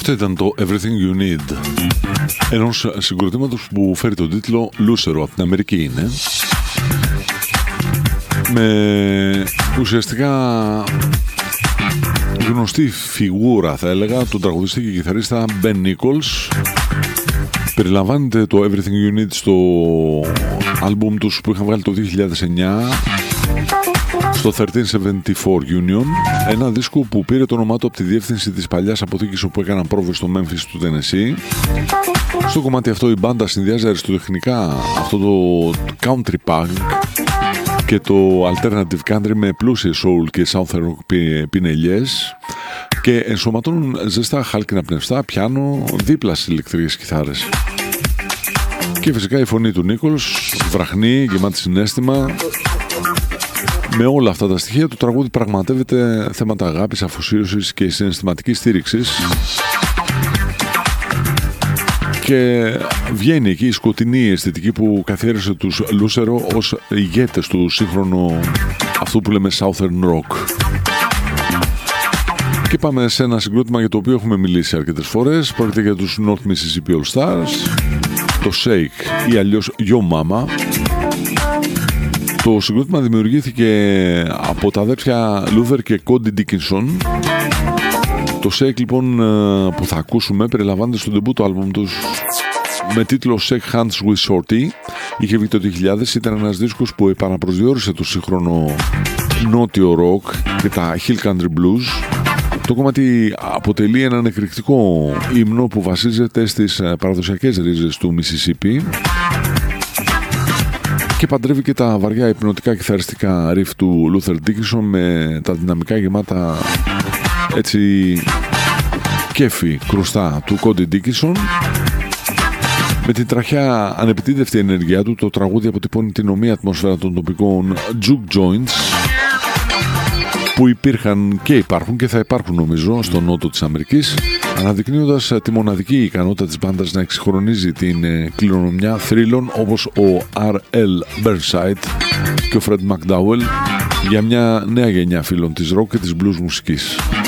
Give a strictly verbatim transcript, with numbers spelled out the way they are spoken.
Αυτό ήταν το Everything You Need, ενός συγκροτήματος που φέρει τον τίτλο Λούσερο, από την Αμερική είναι, με ουσιαστικά γνωστή φιγούρα, θα έλεγα, τον τραγουδιστή και κιθαρίστα Ben Nichols. Περιλαμβάνεται το Everything You Need στο άλμπουμ τους που είχαν βγάλει το δύο χιλιάδες εννιά, στο χίλια τριακόσια εβδομήντα τέσσερα Union, ένα δίσκο που πήρε το όνομά του από τη διεύθυνση της παλιάς αποθήκης όπου έκαναν πρόβες στο Memphis του Tennessee. Στο κομμάτι αυτό η μπάντα συνδυάζει αριστοτεχνικά αυτό το country punk και το alternative country με πλούσιες soul και southern rock πινελιές και ενσωματώνουν ζεστά χάλκινα πνευστά, πιάνο, δίπλα στις ηλεκτρικές κιθάρες. Και φυσικά η φωνή του Νίκολς, βραχνή, γεμάτη συναίσθημα. Με όλα αυτά τα στοιχεία το τραγούδι πραγματεύεται θέματα αγάπης, αφοσίωσης και συναισθηματικής στήριξης και βγαίνει εκεί η σκοτεινή αισθητική που καθιέρωσε τους Λούσερο ως ηγέτες του σύγχρονου αυτού που λέμε Southern Rock. Και πάμε σε ένα συγκρότημα για το οποίο έχουμε μιλήσει αρκετές φορές. Πρόκειται για τους North Mississippi All Stars, το Shake ή αλλιώς Yo Mama. Το συγκρότημα δημιουργήθηκε από τα αδέρφια Luther και Cody Dickinson. Το Shake λοιπόν που θα ακούσουμε περιλαμβάνεται στο ντεμπούτο άλμπουμ τους με τίτλο Shake Hands with Shorty. Είχε βγει το δύο χιλιάδες, ήταν ένας δίσκος που επαναπροσδιορίσε το σύγχρονο νότιο rock και τα hill country blues. Το κομμάτι αποτελεί έναν εκρηκτικό ύμνο που βασίζεται στις παραδοσιακές ρίζες του Μισισίπι και παντρεύει και τα βαριά υπνοτικά κιθαριστικά riff του Luther Dickinson με τα δυναμικά γεμάτα έτσι κέφι κρουστά του Cody Dickinson. Με την τραχιά ανεπιτίδευτη ενέργειά του το τραγούδι αποτυπώνει την ομοία ατμόσφαιρα των τοπικών juke joints που υπήρχαν και υπάρχουν και θα υπάρχουν νομίζω στο νότο της Αμερικής, αναδεικνύοντας τη μοναδική ικανότητα της μπάντας να εξυγχρονίζει την κληρονομιά θρύλων όπως ο αρ ελ Burnside και ο Fred McDowell για μια νέα γενιά φίλων της rock και της blues μουσικής.